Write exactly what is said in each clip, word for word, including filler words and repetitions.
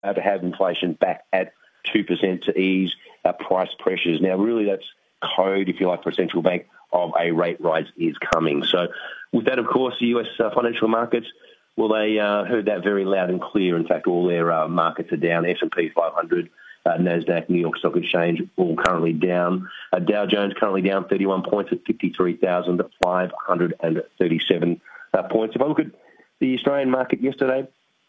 uh, to have inflation back at two percent to ease uh, price pressures. Now, really, that's code, if you like, for a central bank of a rate rise is coming. So with that, of course, the U S uh, financial markets, well, they uh, heard that very loud and clear. In fact, all their uh, markets are down. S and P five hundred, uh, NASDAQ, New York Stock Exchange, all currently down. Uh, Dow Jones currently down thirty-one points at fifty-three thousand five hundred thirty-seven uh, points. If I look at the Australian market yesterday,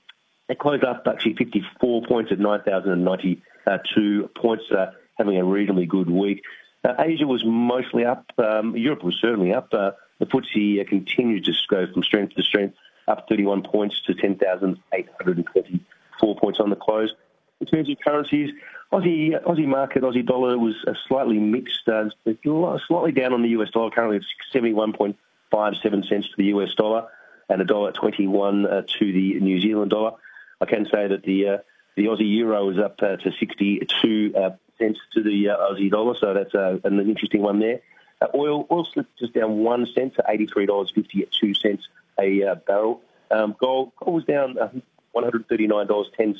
it closed up actually fifty-four points at nine thousand ninety-two points, uh, having a reasonably good week. Uh, Asia was mostly up. Um, Europe was certainly up. Uh, the F T S E uh, continued to go from strength to strength, up thirty-one points to ten thousand eight hundred twenty-four points on the close. In terms of currencies, Aussie Aussie market, Aussie dollar was uh, slightly mixed, uh, slightly down on the U S dollar, currently at seventy-one point five seven cents to the U S dollar and a dollar twenty-one uh, to the New Zealand dollar. I can say that the uh, the Aussie euro is up uh, to sixty-two uh, cents to the uh, Aussie dollar, so that's uh, an interesting one there. Uh, oil oil slipped just down one cent to eighty-three dollars fifty-two a uh, barrel. Um, gold, gold was down uh, one hundred thirty-nine dollars ten,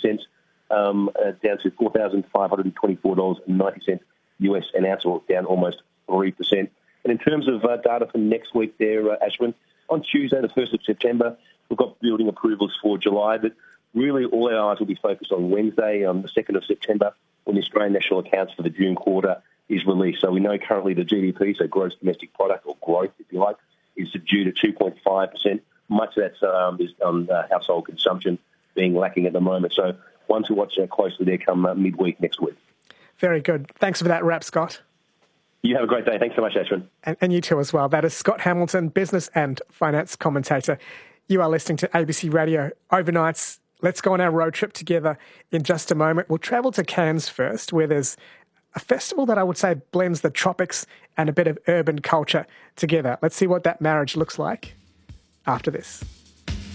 um, uh, down to four thousand five hundred twenty-four dollars ninety U S an ounce, or down almost three percent. And in terms of uh, data for next week there, uh, Ashwin, on Tuesday, the first of September, we've got building approvals for July, but really all our eyes will be focused on Wednesday, on the second of September, when the Australian National Accounts for the June quarter is released. So we know currently the G D P, so gross domestic product, or growth, if you like, is subdued at two point five percent. Much of that um, is on uh, household consumption being lacking at the moment. So one to watch uh, closely there come uh, midweek next week. Very good. Thanks for that wrap, Scott. You have a great day. Thanks so much, Ashwin. And, and you too as well. That is Scott Hamilton, business and finance commentator. You are listening to A B C Radio Overnights. Let's go on our road trip together in just a moment. We'll travel to Cairns first, where there's a festival that I would say blends the tropics and a bit of urban culture together. Let's see what that marriage looks like after this.